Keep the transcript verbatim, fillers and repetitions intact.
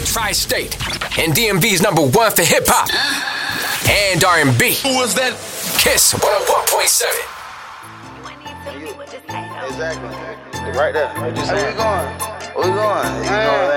the tri-state and D M V's number one for hip-hop and R and B. Who was that? Kiss one oh one point seven. Exactly. Right there. Where we going? Where we going? You going?